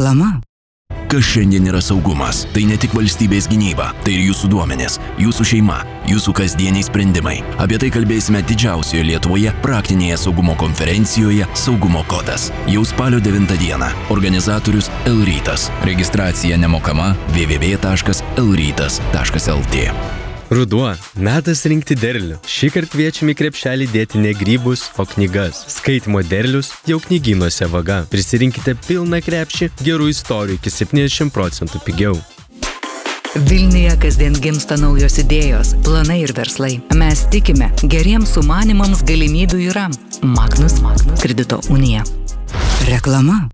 Reklama. Kas šiandien yra saugumas? Tai ne tik valstybės gynyba, tai ir jūsų duomenės, jūsų šeima, jūsų kasdieniai sprendimai. Apie tai kalbėsime didžiausioje Lietuvoje praktinėje saugumo konferencijoje Saugumo kodas. Jau spalio 9 dieną. Organizatorius L-rytas. Registracija nemokama www.lrytas.lt. Ruduo – metas rinkti derlių. Šįkart kviečiame į krepšelį dėti ne grybus, o knygas. Skaitimo derlius jau knygynuose vaga. Prisirinkite pilną krepšį, gerų istorijų iki 70% pigiau. Vilniuje kasdien gimsta naujos idėjos, planai ir verslai. Mes tikime, geriems sumanimams galimybių yra. Magnus Kredito unija. Reklama.